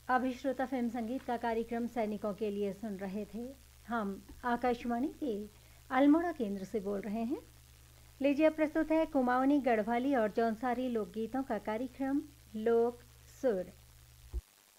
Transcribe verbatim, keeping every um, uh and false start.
अभी श्रोता फिल्म संगीत का कार्यक्रम सैनिकों के लिए सुन रहे थे। हम आकाशवाणी के अल्मोड़ा केंद्र से बोल रहे हैं। लीजिए प्रस्तुत है कुमाऊनी, गढ़वाली और जौनसारी लोकगीतों का कार्यक्रम लोक सुर।